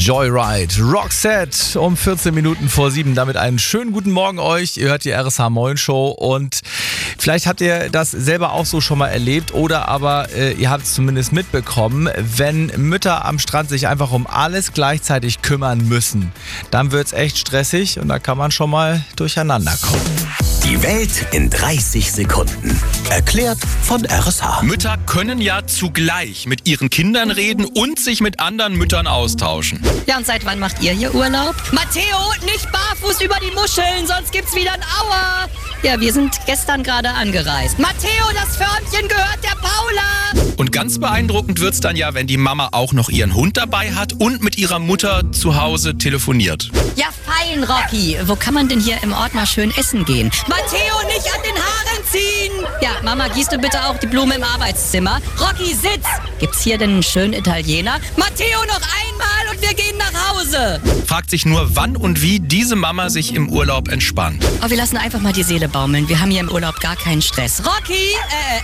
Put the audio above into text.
Joyride, Roxette um 14 Minuten vor 7. Damit einen schönen guten Morgen euch. Ihr hört die RSH Moin Show und vielleicht habt ihr das selber auch so schon mal erlebt oder aber ihr habt es zumindest mitbekommen, wenn Mütter am Strand sich einfach um alles gleichzeitig kümmern müssen. Dann wird es echt stressig und da kann man schon mal durcheinander kommen. Die Welt in 30 Sekunden. Erklärt von RSH. Mütter können ja zugleich mit ihren Kindern reden und sich mit anderen Müttern austauschen. Ja, und seit wann macht ihr hier Urlaub? Matteo, nicht barfuß über die Muscheln, sonst gibt's wieder ein Aua. Ja, wir sind gestern gerade angereist. Matteo, das Förmchen gehört der Paula. Und ganz beeindruckend wird's dann ja, wenn die Mama auch noch ihren Hund dabei hat und mit ihrer Mutter zu Hause telefoniert. Ja, fein, Rocky. Wo kann man denn hier im Ort mal schön essen gehen? Matteo, nicht an den Haaren ziehen. Ja, Mama, gießt du bitte auch die Blume im Arbeitszimmer? Rocky, sitz. Gibt's hier denn einen schönen Italiener? Matteo, noch einmal und wir gehen nach Hause. Fragt sich nur, wann und wie diese Mama sich im Urlaub entspannt. Oh, wir lassen einfach mal die Seele baumeln. Wir haben hier im Urlaub gar keinen Stress. Rocky,